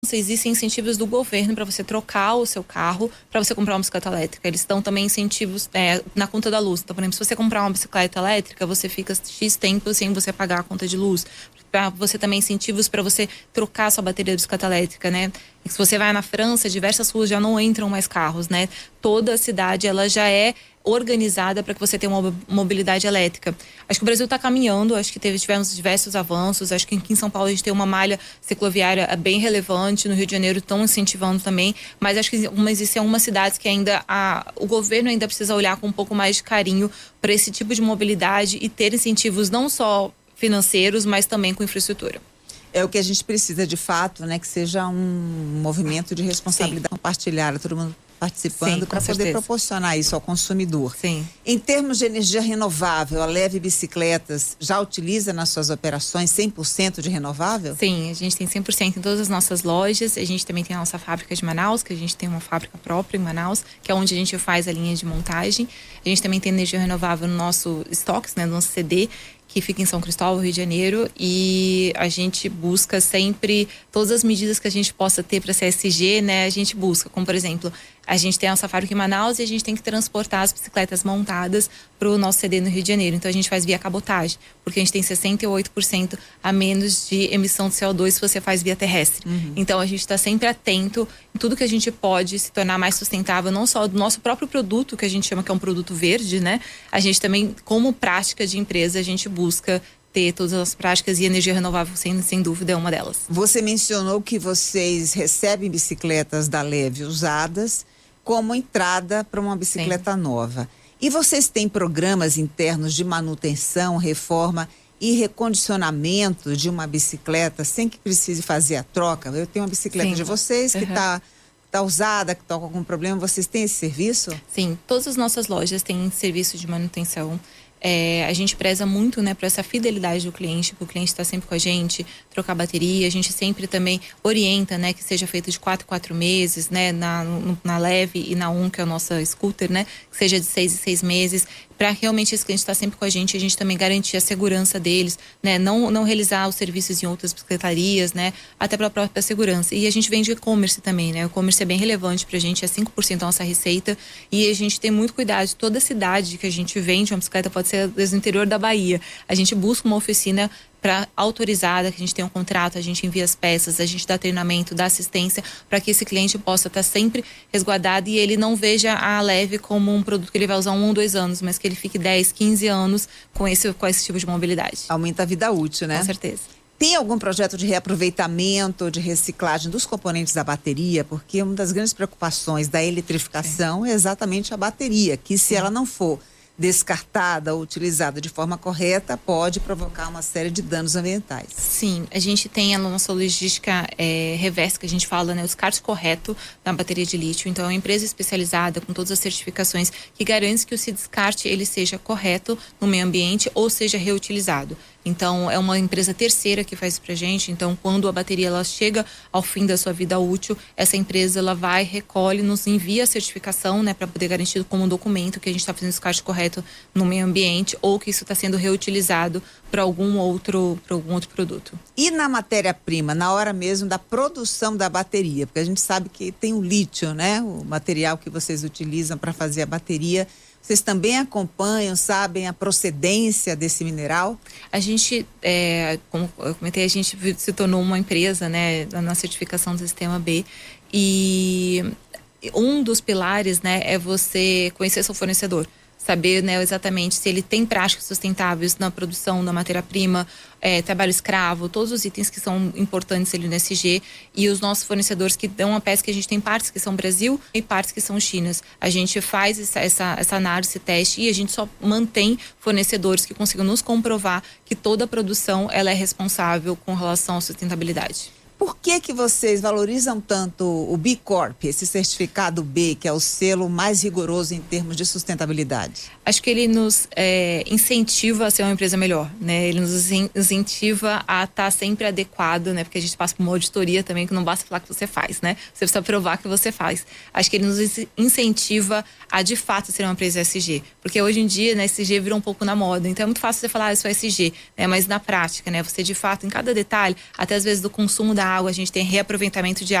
existem incentivos do governo para você trocar o seu carro, para você comprar uma bicicleta elétrica. Eles dão também incentivos na conta da luz. Então, por exemplo, se você comprar uma bicicleta elétrica, você fica X tempo sem você pagar a conta de luz. Para você também incentivos para você trocar a sua bateria da bicicleta elétrica, né? E se você vai na França, diversas ruas já não entram mais carros, né? Toda a cidade, ela já é organizada para que você tenha uma mobilidade elétrica. Acho que o Brasil está caminhando, acho que tivemos diversos avanços, acho que aqui em São Paulo a gente tem uma malha cicloviária bem relevante, no Rio de Janeiro estão incentivando também, mas acho que existem algumas cidades que ainda o governo ainda precisa olhar com um pouco mais de carinho para esse tipo de mobilidade e ter incentivos não só financeiros, mas também com infraestrutura. É o que a gente precisa de fato, né? Que seja um movimento de responsabilidade compartilhada, todo mundo participando para poder proporcionar isso ao consumidor. Sim. Em termos de energia renovável, a Leve Bicicletas já utiliza nas suas operações 100% de renovável? Sim, a gente tem 100% em todas as nossas lojas. A gente também tem a nossa fábrica de Manaus, que a gente tem uma fábrica própria em Manaus, que é onde a gente faz a linha de montagem. A gente também tem energia renovável no nosso estoques, né, no nosso CD, que fica em São Cristóvão, Rio de Janeiro, e a gente busca sempre todas as medidas que a gente possa ter para CSG, né? A gente busca, como por exemplo, a gente tem a nossa fábrica em Manaus e a gente tem que transportar as bicicletas montadas para o nosso CD no Rio de Janeiro. Então a gente faz via cabotagem, porque a gente tem 68% a menos de emissão de CO2 se você faz via terrestre. Então a gente está sempre atento em tudo que a gente pode se tornar mais sustentável, não só do nosso próprio produto, que a gente chama que é um produto verde, né? A gente também, como prática de empresa, a gente busca ter todas as práticas, e energia renovável, sem dúvida, é uma delas. Você mencionou que vocês recebem bicicletas da Leve usadas como entrada para uma bicicleta nova. E vocês têm programas internos de manutenção, reforma e recondicionamento de uma bicicleta sem que precise fazer a troca? Eu tenho uma bicicleta de vocês que está usada, que está com algum problema. Vocês têm esse serviço? Sim, todas as nossas lojas têm serviço de manutenção. A gente preza muito, né, por essa fidelidade do cliente, que o cliente está sempre com a gente, trocar bateria. A gente sempre também orienta, né, que seja feito de 4 em 4 meses, né, na Leve e na que é a nossa scooter, né, que seja de 6 em 6 meses, para realmente esse cliente estar sempre com a gente também garantir a segurança deles, né, não realizar os serviços em outras bicicletarias, né, até para a própria segurança. E a gente vende e-commerce também, né, o e-commerce é bem relevante para a gente, é 5% da nossa receita, e a gente tem muito cuidado de toda cidade que a gente vende uma bicicleta, pode ser desde o interior da Bahia. A gente busca uma oficina autorizada, que a gente tem um contrato, a gente envia as peças, a gente dá treinamento, dá assistência para que esse cliente possa estar sempre resguardado e ele não veja a Leve como um produto que ele vai usar 1 ou 2 anos, mas que ele fique 10, 15 anos com esse tipo de mobilidade. Aumenta a vida útil, né? Com certeza. Tem algum projeto de reaproveitamento, de reciclagem dos componentes da bateria? Porque uma das grandes preocupações da eletrificação é exatamente a bateria, que se ela não for descartada ou utilizada de forma correta, pode provocar uma série de danos ambientais. Sim, a gente tem a nossa logística reversa, que a gente fala, né, o descarte correto da bateria de lítio. Então, é uma empresa especializada com todas as certificações que garante que esse descarte ele seja correto no meio ambiente ou seja reutilizado. Então, é uma empresa terceira que faz isso pra gente. Então, quando a bateria ela chega ao fim da sua vida útil, essa empresa ela vai, recolhe, nos envia a certificação, né, para poder garantir como um documento que a gente está fazendo o descarte correto no meio ambiente ou que isso está sendo reutilizado para algum outro produto. E na matéria-prima, na hora mesmo da produção da bateria, porque a gente sabe que tem o lítio, né, o material que vocês utilizam para fazer a bateria. Vocês também acompanham, sabem a procedência desse mineral? A gente, como eu comentei, a gente se tornou uma empresa, né, na certificação do Sistema B, e um dos pilares, né, é você conhecer seu fornecedor. Saber, né, exatamente se ele tem práticas sustentáveis na produção da matéria-prima, trabalho escravo, todos os itens que são importantes ali no SG, e os nossos fornecedores que dão a peça, que a gente tem partes que são Brasil e partes que são Chinas. A gente faz essa análise, esse teste, e a gente só mantém fornecedores que consigam nos comprovar que toda a produção ela é responsável com relação à sustentabilidade. Por que vocês valorizam tanto o B Corp, esse certificado B, que é o selo mais rigoroso em termos de sustentabilidade? Acho que ele nos incentiva a ser uma empresa melhor, né? Ele nos incentiva a estar sempre adequado, né? Porque a gente passa por uma auditoria também, que não basta falar que você faz, né? Você precisa provar que você faz. Acho que ele nos incentiva a, de fato, ser uma empresa ESG. Porque hoje em dia, né, ESG virou um pouco na moda. Então é muito fácil você falar, isso é ESG, né? Mas na prática, né? Você, de fato, em cada detalhe, até às vezes do consumo da água, a gente tem reaproveitamento de